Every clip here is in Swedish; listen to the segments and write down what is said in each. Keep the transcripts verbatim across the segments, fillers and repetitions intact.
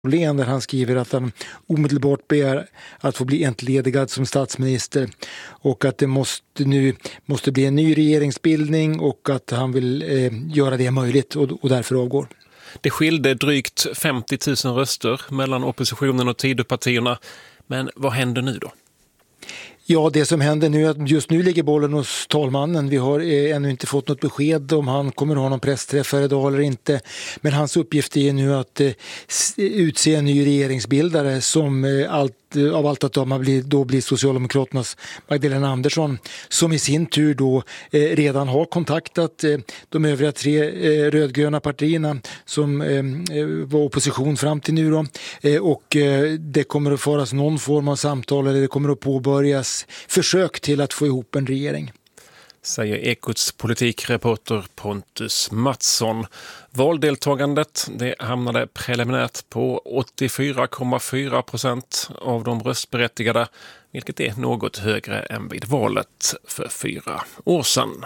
där han skriver att han omedelbart begär att få bli entledigad som statsminister och att det måste nu måste bli en ny regeringsbildning och att han vill eh, göra det möjligt och, och därför avgår. Det skilde drygt femtio tusen röster mellan oppositionen och Tidöpartierna. Men vad händer nu då? Ja, det som händer nu är att just nu ligger bollen hos talmannen. Vi har eh, ännu inte fått något besked om han kommer att ha någon pressträff här idag eller inte. Men hans uppgift är nu att eh, utse en ny regeringsbildare som eh, allt, eh, av allt att döma blir, då blir Socialdemokraternas Magdalena Andersson, som i sin tur då eh, redan har kontaktat eh, de övriga tre eh, rödgröna partierna som eh, var opposition fram till nu då. Eh, och eh, det kommer att föras någon form av samtal eller det kommer att påbörjas försök till att få ihop en regering. Säger Ekots politikreporter Pontus Mattsson. Valdeltagandet det hamnade preliminärt på åttiofyra komma fyra procent av de röstberättigade, vilket är något högre än vid valet för fyra år sedan.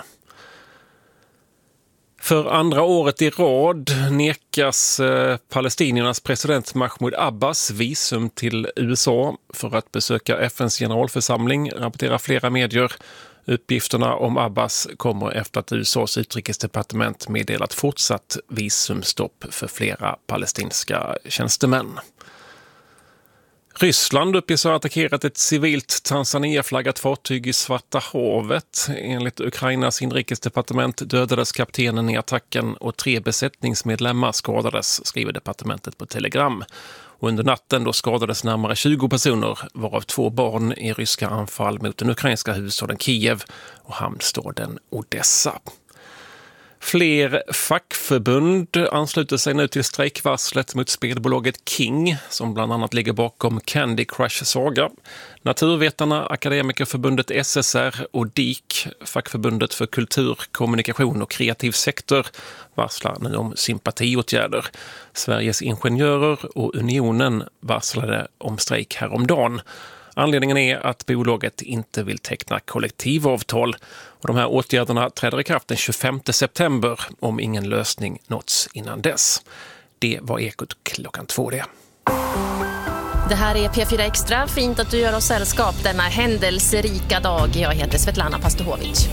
För andra året i rad nekas eh, palestiniernas president Mahmoud Abbas visum till U S A för att besöka F N:s generalförsamling, rapporterar flera medier. Uppgifterna om Abbas kommer efter att U S As utrikesdepartement meddelat fortsatt visumstopp för flera palestinska tjänstemän. Ryssland uppges ha attackerat ett civilt Tanzania-flaggat fartyg i Svarta havet. Enligt Ukrainas inrikesdepartement dödades kaptenen i attacken och tre besättningsmedlemmar skadades, skriver departementet på Telegram. Och under natten då skadades närmare tjugo personer, varav två barn i ryska anfall mot den ukrainska huvudstaden Kiev och hamnstaden Odessa. Fler fackförbund ansluter sig nu till strejkvarslet mot spelbolaget King som bland annat ligger bakom Candy Crush Saga. Naturvetarna, Akademikerförbundet S S R och D I K, fackförbundet för kultur, kommunikation och kreativ sektor, varslar nu om sympatiåtgärder. Sveriges ingenjörer och Unionen varslade om strejk häromdagen. Anledningen är att bolaget inte vill teckna kollektivavtal och de här åtgärderna träder i kraft den tjugofemte september om ingen lösning nåtts innan dess. Det var Ekot klockan två det. Det här är P fyra Extra. Fint att du gör oss sällskap denna händelserika dag. Jag heter Svetlana Pastohovic.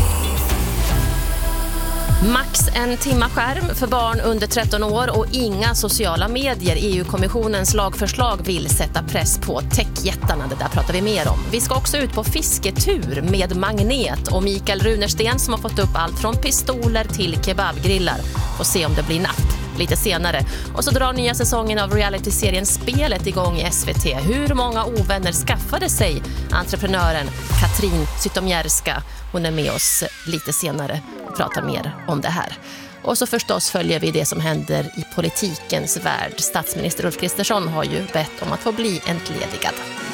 Max en timma skärm för barn under tretton år och inga sociala medier. E U-kommissionens lagförslag vill sätta press på techjättarna. Det där pratar vi mer om. Vi ska också ut på fisketur med magnet och Mikael Runersten som har fått upp allt från pistoler till kebabgrillar. Får se om det blir napp lite senare. Och så drar nya säsongen av realityserien Spelet igång i S V T. Hur många ovänner skaffade sig entreprenören Katrin Zytomierska? Hon är med oss lite senare och pratar mer om det här. Och så förstås följer vi det som händer i politikens värld. Statsminister Ulf Kristersson har ju bett om att få bli entledigad.